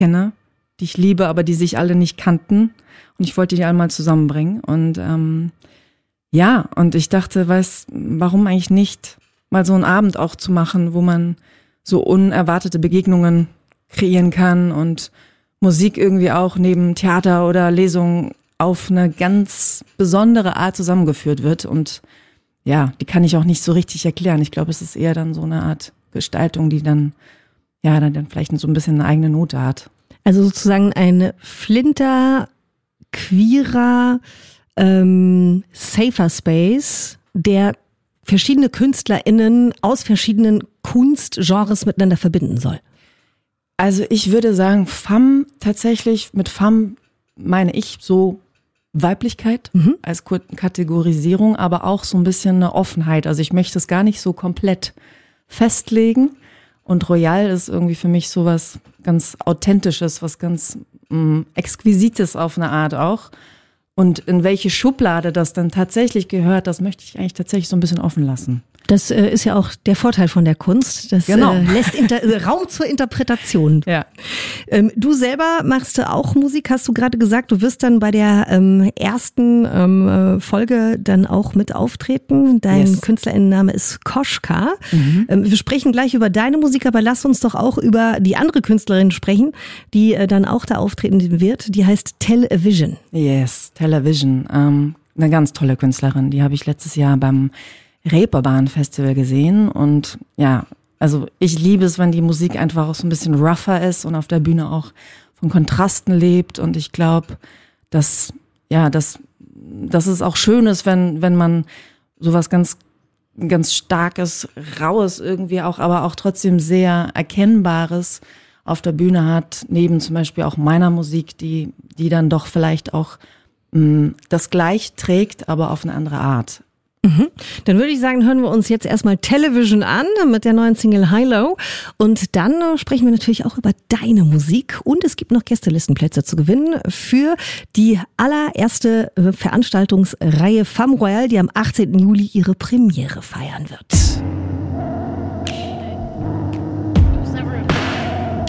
kenne, die ich liebe, aber die sich alle nicht kannten. Und ich wollte die alle mal zusammenbringen. Und und ich dachte, warum eigentlich nicht mal so einen Abend auch zu machen, wo man so unerwartete Begegnungen kreieren kann und Musik irgendwie auch neben Theater oder Lesungen auf eine ganz besondere Art zusammengeführt wird. Und ja, die kann ich auch nicht so richtig erklären. Ich glaube, es ist eher dann so eine Art Gestaltung, die dann vielleicht so ein bisschen eine eigene Note hat. Also sozusagen ein flinter-queerer Safer Space, der verschiedene KünstlerInnen aus verschiedenen Kunstgenres miteinander verbinden soll. Also ich würde sagen, mit Femme meine ich so Weiblichkeit als Kategorisierung, aber auch so ein bisschen eine Offenheit. Also ich möchte es gar nicht so komplett festlegen. Und Royal ist irgendwie für mich so was ganz Authentisches, was ganz Exquisites auf eine Art auch. Und in welche Schublade das dann tatsächlich gehört, das möchte ich eigentlich tatsächlich so ein bisschen offen lassen. Das ist ja auch der Vorteil von der Kunst. Das lässt Raum zur Interpretation. Ja. Du selber machst auch Musik, hast du gerade gesagt. Du wirst dann bei der ersten Folge dann auch mit auftreten. Dein Künstlerinnenname ist Koschka. Wir sprechen gleich über deine Musik, aber lass uns doch auch über die andere Künstlerin sprechen, die dann auch da auftreten wird. Die heißt Television. Yes, Television. Eine ganz tolle Künstlerin. Die habe ich letztes Jahr beim Reeperbahn-Festival gesehen und ja, also ich liebe es, wenn die Musik einfach auch so ein bisschen rougher ist und auf der Bühne auch von Kontrasten lebt und ich glaube, dass es auch schön ist, wenn man sowas ganz, ganz Starkes, Raues irgendwie auch, aber auch trotzdem sehr Erkennbares auf der Bühne hat, neben zum Beispiel auch meiner Musik, die dann doch vielleicht auch das gleich trägt, aber auf eine andere Art. Dann würde ich sagen, hören wir uns jetzt erstmal Television an mit der neuen Single High Low und dann sprechen wir natürlich auch über deine Musik und es gibt noch Gästelistenplätze zu gewinnen für die allererste Veranstaltungsreihe Femme Royal, die am 18. Juli ihre Premiere feiern wird.